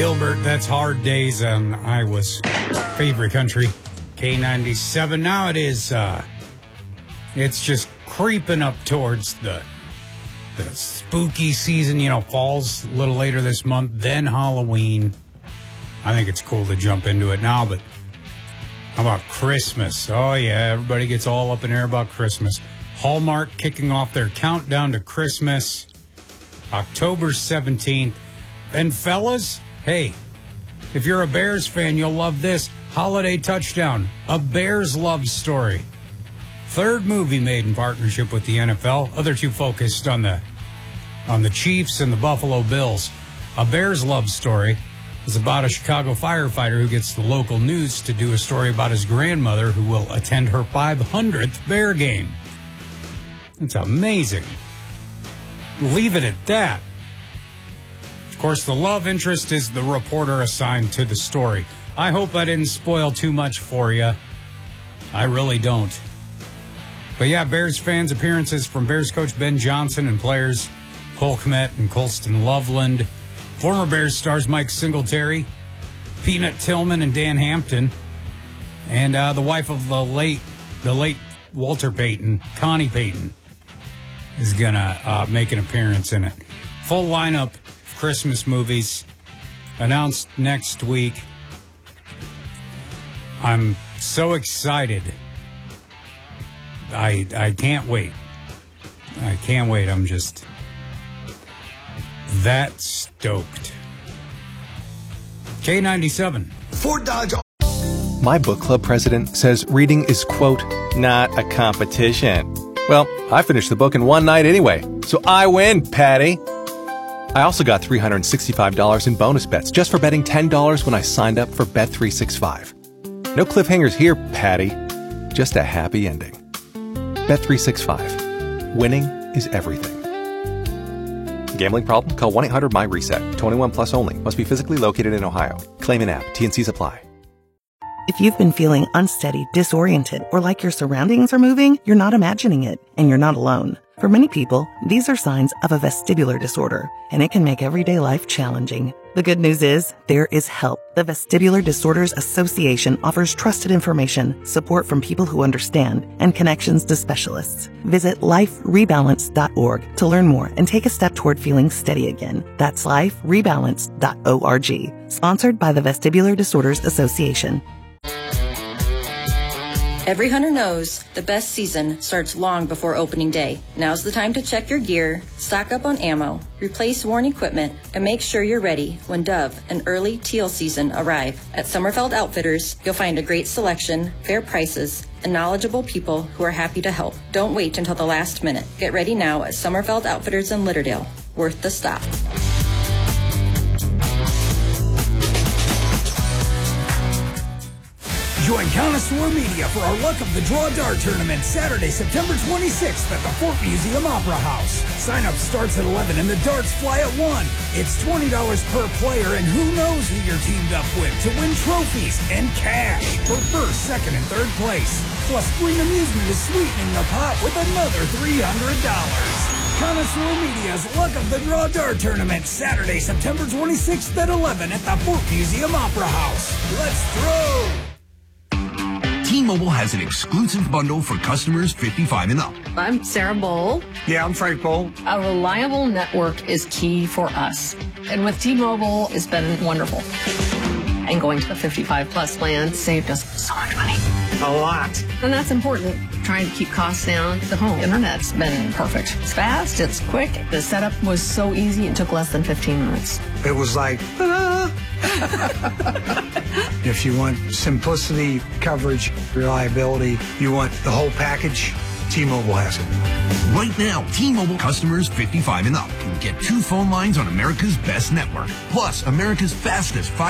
Gilbert, that's Hard Days on Iowa's favorite country, K97. Now it is, it's just creeping up towards the spooky season. You know, fall's a little later this month, then Halloween. I think it's cool to jump into it now, but how about Christmas? Oh, yeah, everybody gets all up in air about Christmas. Hallmark kicking off their countdown to Christmas, October 17th. And fellas, hey, if you're a Bears fan, you'll love this. Holiday Touchdown, a Bears love story. Third movie made in partnership with the NFL. Other two focused on the Chiefs and the Buffalo Bills. A Bears love story is about a Chicago firefighter who gets the local news to do a story about his grandmother who will attend her 500th Bear game. It's amazing. Leave it at that. Of course, the love interest is the reporter assigned to the story. I hope I didn't spoil too much for you. I really don't. But yeah, Bears fans, appearances from Bears coach Ben Johnson and players Cole Kmet and Colston Loveland. Former Bears stars Mike Singletary, Peanut Tillman, and Dan Hampton. And the wife of the late Walter Payton, Connie Payton, is going to make an appearance in it. Full lineup of Christmas movies announced next week. I'm so excited. I can't wait. I can't wait. I'm just that stoked. K97. Ford Dodge. My book club president says reading is, quote, not a competition. Well, I finished the book in one night anyway, so I win, Patty. I also got $365 in bonus bets just for betting $10 when I signed up for Bet365. No cliffhangers here, Patty. Just a happy ending. Bet365. Winning is everything. Gambling problem? Call 1-800-MY-RESET. 21 plus only. Must be physically located in Ohio. Claim in app. T&Cs apply. If you've been feeling unsteady, disoriented, or like your surroundings are moving, you're not imagining it, and you're not alone. For many people, these are signs of a vestibular disorder, and it can make everyday life challenging. The good news is, there is help. The Vestibular Disorders Association offers trusted information, support from people who understand, and connections to specialists. Visit liferebalance.org to learn more and take a step toward feeling steady again. That's liferebalance.org. Sponsored by the Vestibular Disorders Association. Every hunter knows the best season starts long before opening day. Now's the time to check your gear, stock up on ammo, replace worn equipment, and make sure you're ready when dove and early teal season arrive. At Sommerfeld Outfitters, you'll find a great selection, fair prices, and knowledgeable people who are happy to help. Don't wait until the last minute. Get ready now at Sommerfeld Outfitters in Litterdale. Worth the stop. Join Connoisseur Media for our Luck of the Draw Dart Tournament Saturday, September 26th at the Fort Museum Opera House. Sign-up starts at 11 and the darts fly at 1. It's $20 per player, and who knows who you're teamed up with to win trophies and cash for first, second, and third place. Plus, Green Amusement is sweetening the pot with another $300. Connoisseur Media's Luck of the Draw Dart Tournament Saturday, September 26th at 11 at the Fort Museum Opera House. Let's throw! T-Mobile has an exclusive bundle for customers 55 and up. I'm Sarah Bowl. Yeah, I'm Frank Bowl. A reliable network is key for us. And with T-Mobile, it's been wonderful. And going to the 55 plus plan saved us so much money. A lot. And that's important. Trying to keep costs down. The home internet's been perfect. It's fast, it's quick. The setup was so easy, it took less than 15 minutes. It was like, ta-da! If you want simplicity, coverage, reliability, you want the whole package, T-Mobile has it. Right now, T-Mobile customers 55 and up can get 2 phone lines on America's best network, plus America's fastest 5